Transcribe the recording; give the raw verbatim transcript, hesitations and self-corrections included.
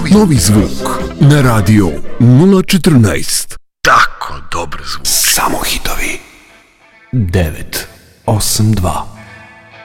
Novi zvuk na radio nula četrnaest. Tako dobar zvuk. Samo hitovi. devet osam dva